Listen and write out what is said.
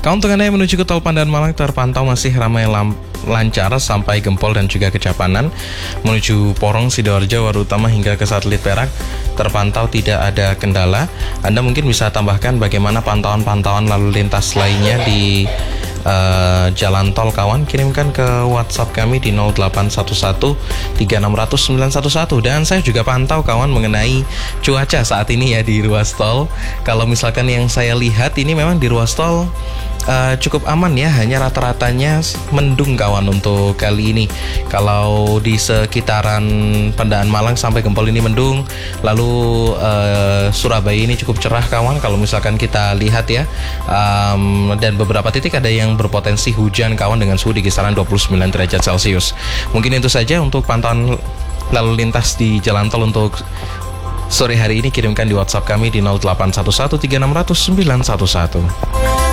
Kawan untuk Anda yang menuju ke tol Pandaan Malang terpantau masih ramai lancar sampai Gempol dan juga Kecapanan. Menuju Porong, Sidoarjo, Warutama hingga ke Satelit Perak terpantau tidak ada kendala. Anda mungkin bisa tambahkan bagaimana pantauan-pantauan lalu lintas lainnya di jalan tol kawan, kirimkan ke WhatsApp kami di 0811 3600 911. Dan saya juga pantau kawan mengenai cuaca saat ini ya di ruas tol. Kalau misalkan yang saya lihat ini memang di ruas tol cukup aman ya, hanya rata-ratanya mendung kawan untuk kali ini. Kalau di sekitaran Pandaan Malang sampai Gempol ini mendung, lalu Surabaya ini cukup cerah kawan kalau misalkan kita lihat ya, dan beberapa titik ada yang berpotensi hujan kawan dengan suhu di kisaran 29 derajat Celcius. Mungkin itu saja untuk pantauan lalu lintas di jalan tol untuk sore hari ini. Kirimkan di WhatsApp kami di 0811 3600 911.